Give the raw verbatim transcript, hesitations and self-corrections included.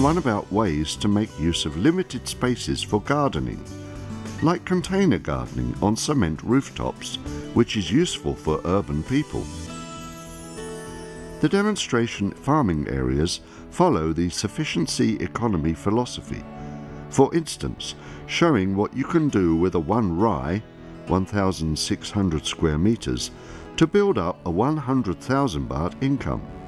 one about ways to make use of limited spaces for gardening, like container gardening on cement rooftops, which is useful for urban people. The demonstration farming areas follow the sufficiency economy philosophy, for instance, showing what you can do with a one rai, one thousand six hundred square meters, to build up a one hundred thousand baht income.